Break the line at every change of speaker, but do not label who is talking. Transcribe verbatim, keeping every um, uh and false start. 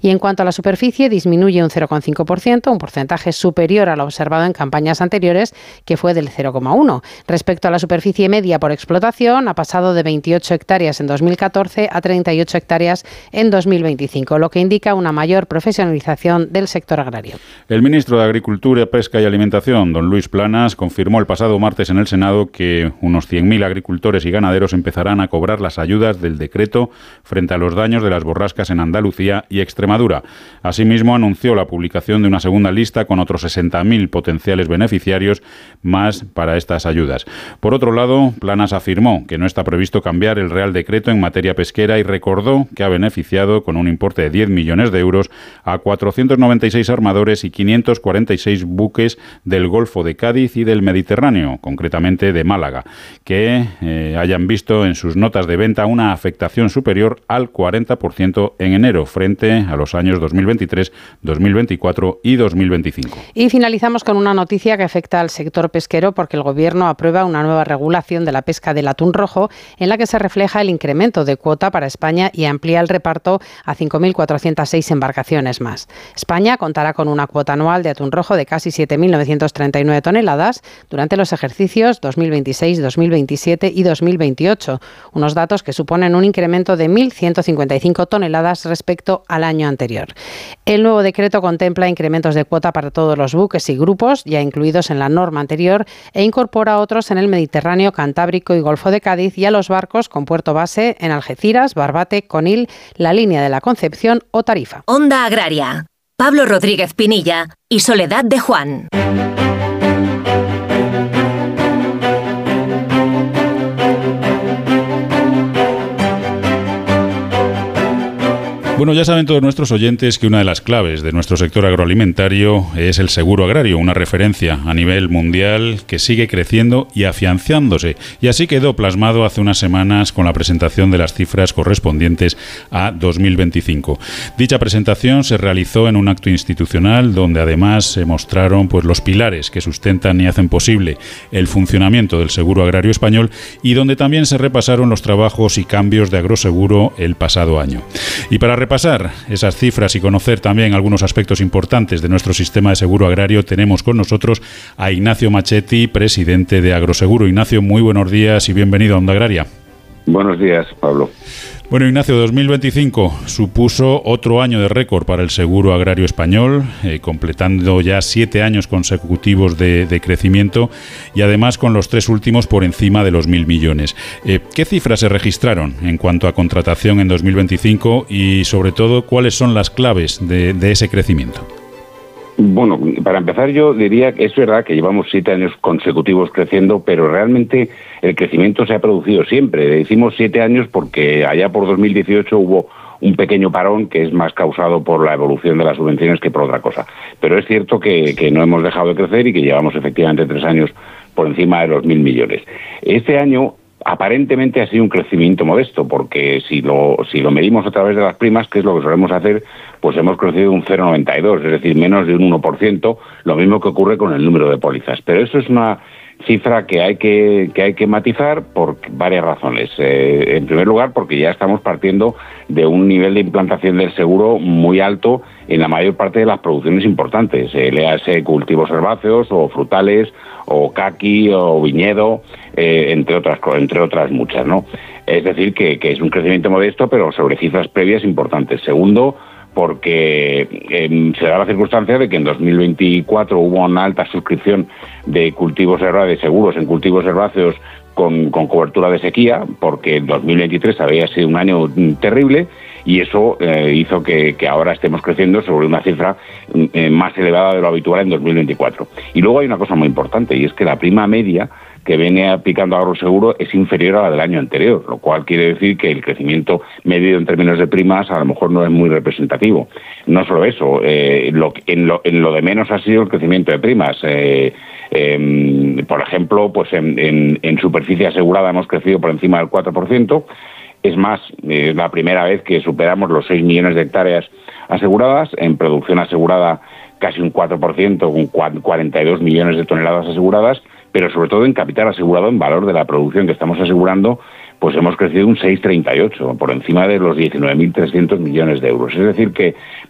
Y en cuanto a la superficie, disminuye un cero coma cinco por ciento, un porcentaje superior al observado en campañas anteriores, que fue del cero coma uno por ciento. Respecto a la superficie media por explotación, ha pasado de veintiocho hectáreas en dos mil catorce a treinta y ocho hectáreas en dos mil veinticinco, lo que indica una mayor profesionalización del sector agrario.
El ministro de Agricultura, Pesca y Alimentación, don Luis Planas, confirmó el pasado martes en el Senado que unos cien mil agricultores y ganaderos empezarán a cobrar las ayudas del decreto frente a los daños de las borrascas en Andalucía y Extremadura. Asimismo, anunció la publicación de una segunda lista con otros sesenta mil potenciales beneficiarios más para estas ayudas. Por otro lado, Planas afirmó que no está previsto cambiar el Real Decreto en materia pesquera y recordó que ha beneficiado con un importe de diez millones de euros a cuatrocientos noventa y seis armadores y quinientos cuarenta y seis buques del Golfo de Cádiz y del Mediterráneo, concretamente de Málaga, que eh, hayan visto en sus notas de venta una afectación superior al cuarenta por ciento en enero frente a los años dos mil veintitrés, dos mil veinticuatro y dos mil veinticinco.
Y finalizamos con una noticia que afecta al sector pesquero porque el Gobierno aprueba una nueva regulación de la pesca del atún rojo en la que se refleja el incremento de cuota para España y amplía el reparto a cinco mil cuatrocientas seis embarcaciones más. España contará con una cuota anual de atún rojo de casi siete mil novecientas treinta y nueve toneladas durante los ejercicios dos mil veintiséis, dos mil veintisiete y dos mil veintiocho, unos datos que suponen un incremento de mil ciento cincuenta y cinco toneladas respecto al año anterior. El nuevo decreto contempla incrementos de cuota para todos los buques y grupos ya incluidos en la norma anterior e incorpora otros en el Mediterráneo, Cantábrico y Golfo de Cádiz y a los barcos con puerto base en Algeciras, Barbate, Conil, la Línea de la Concepción o Tarifa.
Onda Agraria. Pablo Rodríguez Pinilla y Soledad de Juan.
Bueno, ya saben todos nuestros oyentes que una de las claves de nuestro sector agroalimentario es el seguro agrario, una referencia a nivel mundial que sigue creciendo y afianzándose. Y así quedó plasmado hace unas semanas con la presentación de las cifras correspondientes a dos mil veinticinco. Dicha presentación se realizó en un acto institucional donde además se mostraron pues, los pilares que sustentan y hacen posible el funcionamiento del seguro agrario español y donde también se repasaron los trabajos y cambios de agroseguro el pasado año. Y para repasar esas cifras y conocer también algunos aspectos importantes de nuestro sistema de seguro agrario, tenemos con nosotros a Ignacio Machetti, presidente de Agroseguro. Ignacio, muy buenos días y bienvenido a Onda Agraria.
Buenos días, Pablo.
Bueno, Ignacio, dos mil veinticinco supuso otro año de récord para el seguro agrario español, eh, completando ya siete años consecutivos de, de crecimiento y además con los tres últimos por encima de los mil millones. Eh, ¿Qué cifras se registraron en cuanto a contratación en dos mil veinticinco y, sobre todo, cuáles son las claves de, de ese crecimiento?
Bueno, para empezar yo diría que es verdad que llevamos siete años consecutivos creciendo, pero realmente el crecimiento se ha producido siempre. Decimos siete años porque allá por dos mil dieciocho hubo un pequeño parón que es más causado por la evolución de las subvenciones que por otra cosa. Pero es cierto que, que no hemos dejado de crecer y que llevamos efectivamente tres años por encima de los mil millones. Este año aparentemente ha sido un crecimiento modesto, porque si lo si lo medimos a través de las primas, que es lo que solemos hacer, pues hemos crecido un cero coma noventa y dos, es decir, menos de un uno por ciento, lo mismo que ocurre con el número de pólizas. Pero eso es una cifra que hay que que hay que matizar por varias razones. Eh, en primer lugar, porque ya estamos partiendo de un nivel de implantación del seguro muy alto en la mayor parte de las producciones importantes, eh, léase cultivos herbáceos o frutales o caqui o viñedo, eh, entre otras entre otras muchas, ¿no? Es decir, que, que es un crecimiento modesto, pero sobre cifras previas importantes. Segundo, porque eh, se da la circunstancia de que en dos mil veinticuatro hubo una alta suscripción de cultivos herbáceos, de seguros en cultivos herbáceos con, con cobertura de sequía, porque el dos mil veintitrés había sido un año terrible y eso eh, hizo que, que ahora estemos creciendo sobre una cifra eh, más elevada de lo habitual en dos mil veinticuatro. Y luego hay una cosa muy importante, y es que la prima media que viene aplicando Agroseguro es inferior a la del año anterior, lo cual quiere decir que el crecimiento medido en términos de primas a lo mejor no es muy representativo. No solo eso, eh, lo, en, lo, en lo de menos ha sido el crecimiento de primas. Eh, eh, por ejemplo, pues en, en, en superficie asegurada hemos crecido por encima del cuatro por ciento. Es más, es la primera vez que superamos los seis millones de hectáreas aseguradas. En producción asegurada casi un cuatro por ciento, con cuarenta y dos millones de toneladas aseguradas, pero sobre todo en capital asegurado, en valor de la producción que estamos asegurando, pues hemos crecido un seis coma treinta y ocho, por encima de los diecinueve mil trescientos millones de euros. Es decir, que